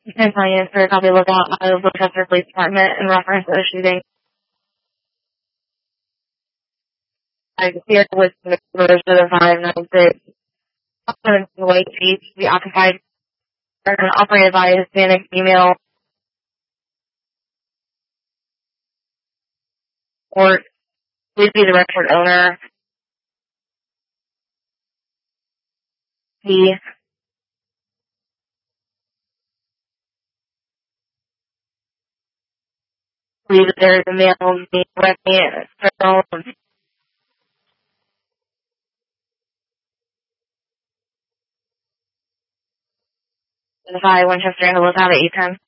And finance for a copy lookout out of Winchester Police Department in reference to the shooting. I here with the version of 596. The white seats to be occupied or operated by a Hispanic female or please be the registered owner. He believes that there is a male being directly the 5 Winchester and the lookout at E10.